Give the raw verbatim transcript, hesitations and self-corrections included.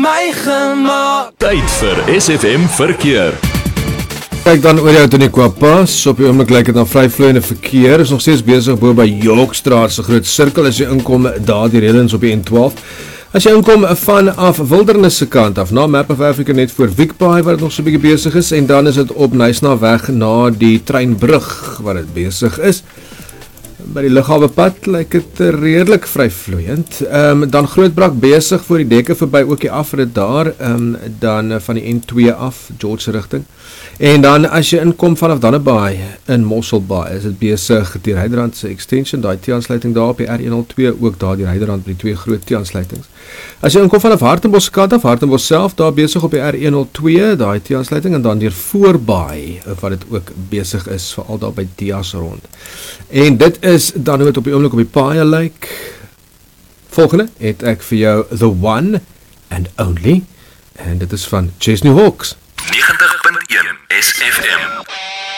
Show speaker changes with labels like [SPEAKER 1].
[SPEAKER 1] my gemaak.
[SPEAKER 2] Tyd vir S F M verkeer.
[SPEAKER 3] Kyk dan oor jou tot die Kwapas, op die oomblik lyk het na vryvloeiende verkeer, is nog steeds besig bo by Yorkstraat se groot sirkel as jy inkom daar die reëlings op die N twaalf. As jy inkom vanaf Wildernis se kant af, na Map of Africa net voor Wikbaai waar dit nog so 'n bietjie besig is, en dan is dit op Nysna weg na die treinbrug waar dit besig is. By die lughawepad lyk dit redelik vryvloeiend. Ehm um, dan Grootbrak besig voor die dekke verby ook die afrit daar, ehm um, dan van die N twee af, George se rigting. En dan as jy inkom vanaf Dannebaai in Mosselbaai, is dit besig die Ryderrand se extension, daai T-aansluiting daar op die R honderd twee, ook daar die Ryderrand by die twee groot T-aansluitings. As jy inkom vanaf Hartenbos se kant af, Hartenbos self daar besig op die R honderd twee, daai T-aansluiting, en dan deur Voorbaai wat dit ook besig is, veral daar by Dias rond. En dit is dan hoe dit op die oomblik op die paaie lyk. Volgende het ek vir jou The One and Only, en dit is van Chesney Hawks.
[SPEAKER 2] negentig punt een S F M.